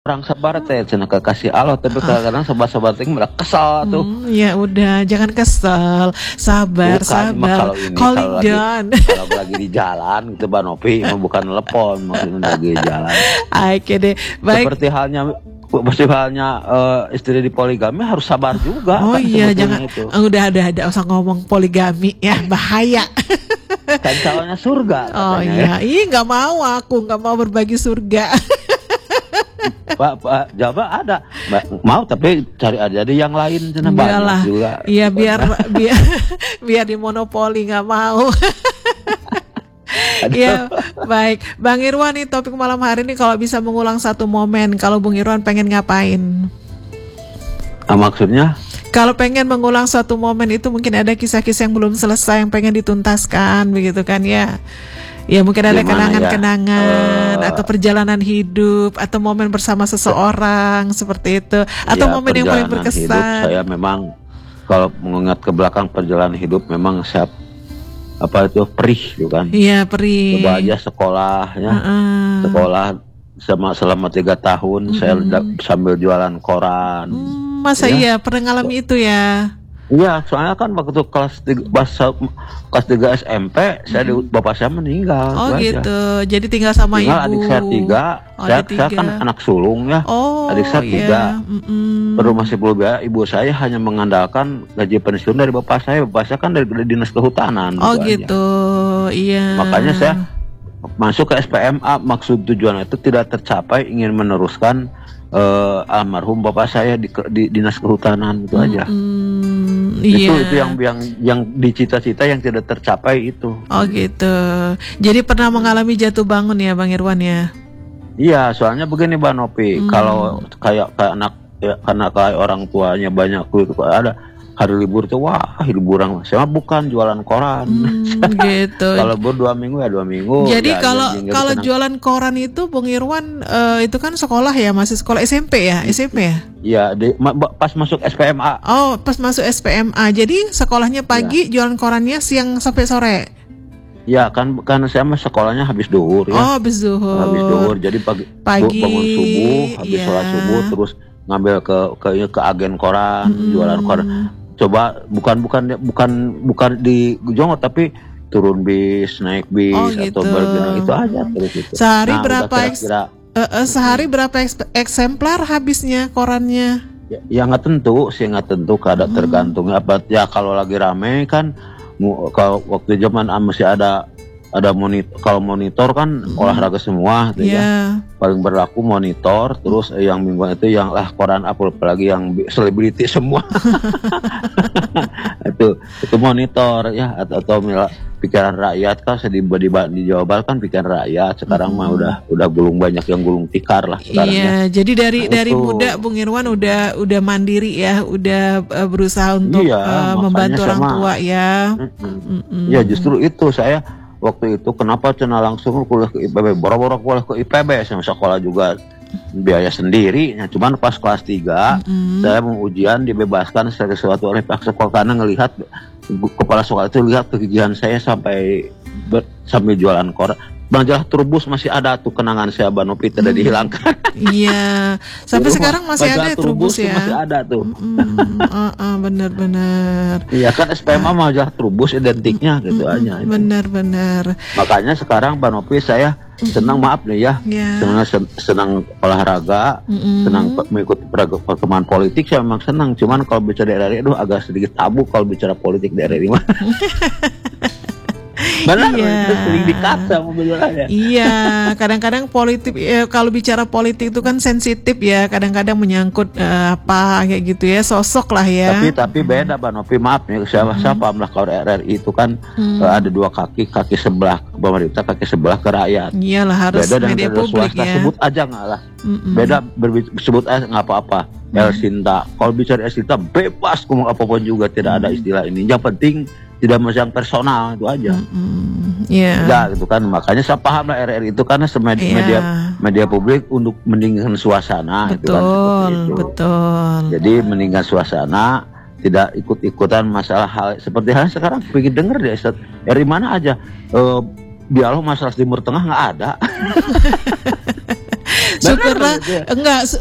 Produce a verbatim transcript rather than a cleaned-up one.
Orang sabar teh cenah kasih Allah tapi kadang-kadang sabar-sabar teh malah kesal tuh. Hmm, ya udah jangan kesel, sabar, Bukan, mah sabar. kalau ini Calling kalau lagi down. kalau lagi di jalan gitu Banopi, mah bukan telepon, maksudnya lagi di jalan. Oke deh, baik. Seperti halnya seperti halnya eh, istri di poligami harus sabar juga. Oh kan, iya, sebetulnya jangan. itu. Udah ada ada usah ngomong poligami ya, bahaya. Kan calonnya surga Oh katanya. iya, ih nggak mau aku nggak mau berbagi surga. Pak, Pak, jawab ada. Mbak, mau tapi cari aja di yang lain cenah Enggak banyak lah. juga. Iya biar biar biar dimonopoli nggak mau. Iya, baik. Bang Irwan nih topik malam hari ini kalau bisa mengulang satu momen, kalau Bung Irwan pengen ngapain? Ah, maksudnya? Kalau pengen mengulang suatu momen itu mungkin ada kisah-kisah yang belum selesai yang pengen dituntaskan begitu kan ya. Ya mungkin ada Gimana kenangan-kenangan ya? Uh, atau perjalanan hidup atau momen bersama seseorang seperti itu atau ya, momen yang paling perjalanan berkesan. hidup saya memang kalau mengingat ke belakang perjalanan hidup memang saya apa itu perih gitu kan. Iya, perih. Coba aja sekolah ya. Uh-uh. Sekolah sama selama tiga tahun Mm-hmm. saya sambil jualan koran. Hmm, masa ya. iya pernah ngalami itu ya? Iya, soalnya kan waktu kelas tiga, bahasa, kelas tiga S M P saya di, bapak saya meninggal. Oh itu gitu. aja. Jadi tinggal sama Tinggal ibu. adik saya tiga, Oh, saya, ada saya tiga. kan anak sulung ya. Oh, adik saya iya. tiga. Mm-mm. Perlu masih belum biaya. Ibu saya hanya mengandalkan gaji pensiun dari bapak saya. Bapak saya kan dari, dari dinas kehutanan. Oh gitu gitu, aja. iya. Makanya saya masuk ke S P M A. Maksud tujuan itu tidak tercapai, ingin meneruskan uh, almarhum bapak saya di, di dinas kehutanan itu aja. Mm-mm. Itu Iya. itu yang yang yang dicita-cita yang tidak tercapai itu. Oh gitu. Jadi pernah mengalami jatuh bangun ya Bang Irwan ya? Iya, soalnya begini Mbak Nopi, Hmm. kalau kayak kayak anak ya, karena kayak orang tuanya banyak itu ada hari libur tuh wah liburan, saya bukan jualan koran. Hmm, gitu. Kalau libur dua minggu ya dua minggu. Jadi ya, kalau ya, ya, kalau tenang. jualan koran itu Bung Irwan eh, itu kan sekolah ya, masih sekolah S M P ya, S M P ya? Iya, di- ma- ma- pas masuk S P M A. Oh, pas masuk S P M A. Jadi sekolahnya pagi, jualan korannya siang sampai sore. Ya kan kan saya mah sekolahnya habis duhur ya. Oh, habis zuhur. Habis duhur jadi pagi, Pagi, bangun subuh, habis iya. sholat subuh terus ngambil ke ke ke agen koran, Mm-mm. jualan koran. Coba bukan bukan bukan bukan di Jongo tapi turun bis, naik bis Oh, atau gitu. bergenang itu aja terus itu. Sehari Nah, berapa udah eks- kira-kira Eh, eh, sehari berapa eks- eksemplar habisnya korannya? ya, ya nggak tentu sih nggak tentu kada Hmm. tergantung apa ya kalau lagi rame kan mu- kalau waktu zaman ah, masih ada ada monitor kalau monitor kan olahraga semua gitu ya. Iya. Paling berlaku monitor terus eh, yang mingguan itu yang lah koran apa apalagi yang bi- selebriti semua itu itu monitor ya atau, atau mila- pikiran rakyat kan sedih di, di Jawa Barat kan pikiran rakyat sekarang mah udah udah gulung banyak yang gulung tikar lah sekarang Iya, ya. jadi dari Nah, dari itu. muda Bung Irwan udah udah mandiri ya, udah eh, berusaha untuk Iya, eh, makanya membantu orang sama- tua ya. Mm-mm. Mm-mm. Ya justru itu saya waktu itu kenapa cina langsung kuliah ke I P B, boro-boro kuliah ke I P B, sama sekolah juga biaya sendiri. Nah, cuman pas kelas tiga Mm-mm. saya mau ujian dibebaskan sebagai sesuatu oleh pihak sekolah karena ngelihat kepala sekolah itu lihat kegigihan saya sampai ber, sambil jualan koran. Majalah Trubus masih ada tuh kenangan saya Banopi tidak dihilangkan. Iya, sampai Di rumah, sekarang masih ada majalah ya Trubus tuh ya. masih ada tuh. Mm, uh, uh, bener-bener. Iya kan S P M A majalah Trubus identiknya gitu aja. itu. Bener-bener. Makanya sekarang Banopi saya senang maaf nih ya, Ya. senang sen- senang olahraga, Mm-mm. senang pe- mengikuti perag- perkembangan politik saya memang senang. Cuman kalau bicara daerah aduh agak sedikit tabu kalau bicara politik daerah ini mah. Benar, Iya. itu sering dikata mobilnya. Iya, kadang-kadang politik eh, kalau bicara politik itu kan sensitif ya, kadang-kadang menyangkut eh, apa kayak gitu ya, sosok lah ya. Tapi tapi beda Banopi maaf nih siapa siapa lah kalau R R I itu kan Hmm. eh, ada dua kaki, kaki sebelah ke pemerintah, kaki sebelah ke rakyat. Iyalah harus Beda dengan media daerah publik swasta ya. sebut aja nggak lah. Mm-mm. Beda berbi- sebut aja nggak apa-apa. El Sinta. Kalau bicara El Sinta bebas ngomong apapun juga tidak ada istilah ini. Yang penting tidak menyerang personal itu aja. Mm, Iya. Ya gitu kan. Makanya saya paham lah R R I itu karena semedia Iya. media media publik untuk mendingin suasana itu kan Betul, seperti itu. betul. Jadi mendingin suasana tidak ikut-ikutan masalah hal seperti halnya sekarang pengen denger deh Ustaz, dari mana aja eh, dialog masalah Timur Tengah nggak ada. syukurlah gitu ya. enggak